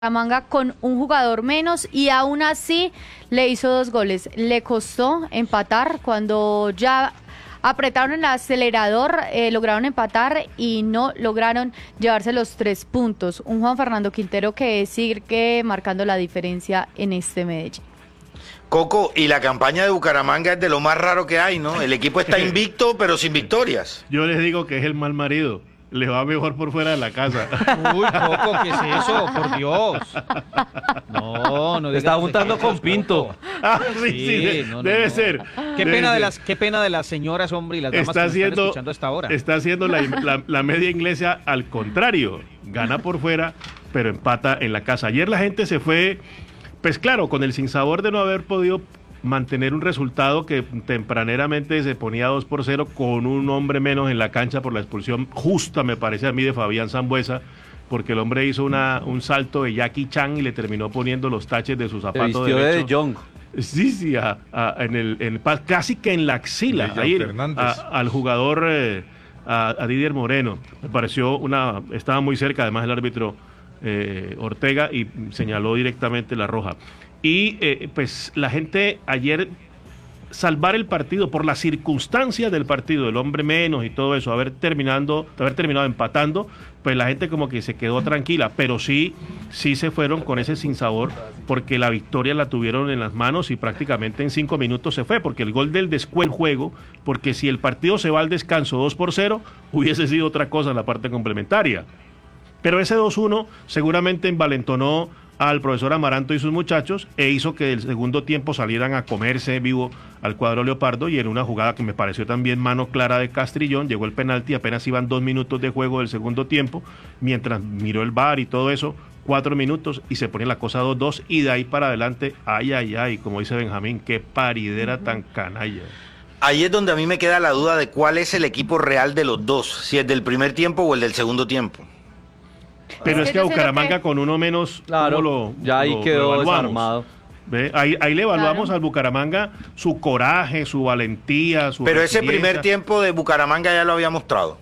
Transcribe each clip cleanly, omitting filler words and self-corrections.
Bucaramanga con un jugador menos y aún así le hizo 2 goles. Le costó empatar cuando ya apretaron el acelerador, lograron empatar y no lograron llevarse los 3 puntos. Un Juan Fernando Quintero que sigue marcando la diferencia en este Medellín. Coco, y la campaña de Bucaramanga es de lo más raro que hay, ¿no? El equipo está invicto, pero sin victorias. Yo les digo que es el mal marido. Le va mejor por fuera de la casa. Uy, Coco, ¿qué es eso? Por Dios. No Te está juntando con Pinto. Sí, debe ser. Qué pena de las señoras, hombre, y las damas que están escuchando hasta ahora. Está haciendo la media inglesa al contrario. Gana por fuera, pero empata en la casa. Ayer la gente se fue, pues claro, con el sinsabor de no haber podido mantener un resultado que tempraneramente se ponía 2-0 con un hombre menos en la cancha por la expulsión justa, me parece a mí, de Fabián Sambuesa, porque el hombre hizo un salto de Jackie Chan y le terminó poniendo los taches de su zapato derecho. De Jong. Sí, casi que en la axila, ahí, al jugador, a Didier Moreno. Me pareció estaba muy cerca, además el árbitro Ortega, y señaló directamente la roja. Y pues la gente ayer, salvar el partido por las circunstancias del partido, el hombre menos y todo eso, haber terminado empatando, pues la gente como que se quedó tranquila, pero sí se fueron con ese sinsabor, porque la victoria la tuvieron en las manos y prácticamente en 5 minutos se fue, porque el gol del descuento juego, porque si el partido se va al descanso 2-0, hubiese sido otra cosa en la parte complementaria. Pero ese 2-1 seguramente envalentonó al profesor Amaranto y sus muchachos e hizo que el segundo tiempo salieran a comerse vivo al cuadro leopardo, y en una jugada que me pareció también mano clara de Castrillón, llegó el penalti, apenas iban 2 minutos de juego del segundo tiempo, mientras miró el VAR y todo eso, 4 minutos y se pone la cosa 2-2, y de ahí para adelante, ay, como dice Benjamín, qué paridera tan canalla. Ahí es donde a mí me queda la duda de cuál es el equipo real de los dos, si es del primer tiempo o el del segundo tiempo. Pero es que a Bucaramanga con uno menos, claro, ya ahí quedó desarmado. ¿Ve? Ahí le evaluamos al Bucaramanga su coraje, su valentía, su Pero ese primer tiempo de Bucaramanga ya lo había mostrado.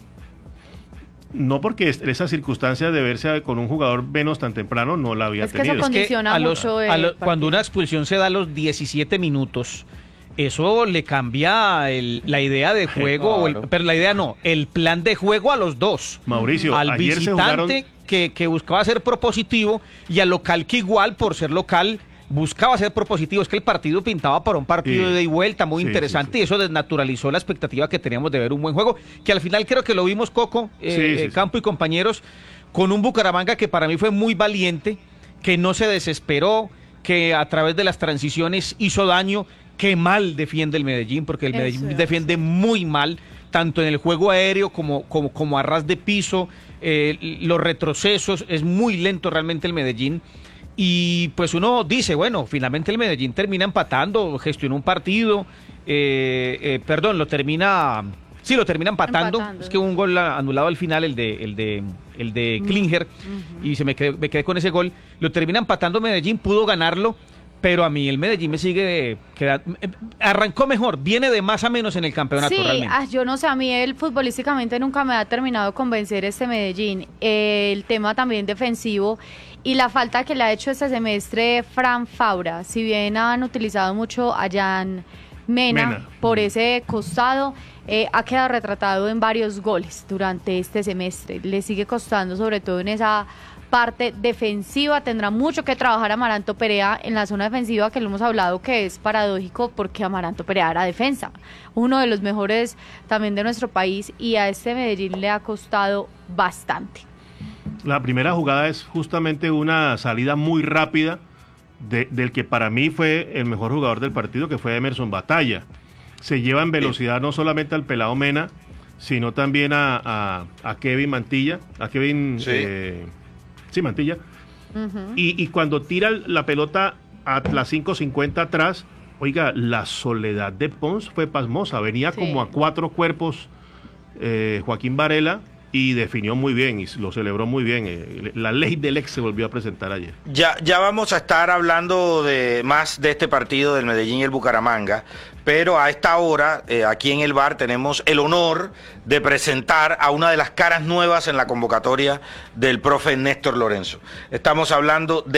No, porque esa circunstancia de verse con un jugador menos tan temprano no la había tenido. Eso condiciona mucho cuando una expulsión se da a los 17 minutos, eso le cambia la idea de juego, claro. Pero la idea no, el plan de juego a los dos. Mauricio, al ayer visitante que buscaba ser propositivo, y al local que igual, por ser local, buscaba ser propositivo. Es que el partido pintaba para un partido de ida y vuelta muy interesante, y eso desnaturalizó la expectativa que teníamos de ver un buen juego, que al final creo que lo vimos, Coco, Campo y compañeros, con un Bucaramanga que para mí fue muy valiente, que no se desesperó, que a través de las transiciones hizo daño, que mal defiende el Medellín, porque el Medellín defiende muy mal, tanto en el juego aéreo como a ras de piso, los retrocesos, es muy lento realmente el Medellín. Y pues uno dice, bueno, finalmente el Medellín termina empatando, gestionó un partido, lo termina empatando. Es que hubo un gol anulado al final, el de Klinger, y me quedé con ese gol. Lo termina empatando Medellín, pudo ganarlo, pero a mí el Medellín me sigue arrancó mejor, viene de más a menos en el campeonato. Sí, realmente. yo no sé, a mí futbolísticamente nunca me ha terminado de convencer este Medellín. El tema también defensivo y la falta que le ha hecho este semestre Fran Fabra. Si bien han utilizado mucho a Jan Mena por ese costado, ha quedado retratado en varios goles durante este semestre. Le sigue costando, sobre todo en esa parte defensiva. Tendrá mucho que trabajar Amaranto Perea en la zona defensiva, que lo hemos hablado, que es paradójico porque Amaranto Perea era defensa, uno de los mejores también de nuestro país, y a este Medellín le ha costado bastante. La primera jugada es justamente una salida muy rápida del que para mí fue el mejor jugador del partido, que fue Emerson Batalla. Se lleva en velocidad no solamente al pelado Mena, sino también a Kevin Mantilla, Mantilla. Y cuando tira la pelota a las 5:50 atrás, oiga, la soledad de Pons fue pasmosa. Venía como a 4 cuerpos Joaquín Varela, y definió muy bien y lo celebró muy bien. La ley del ex se volvió a presentar ayer. Ya vamos a estar hablando más de este partido del Medellín y el Bucaramanga, pero a esta hora, aquí en el bar, tenemos el honor de presentar a una de las caras nuevas en la convocatoria del profe Néstor Lorenzo. Estamos hablando de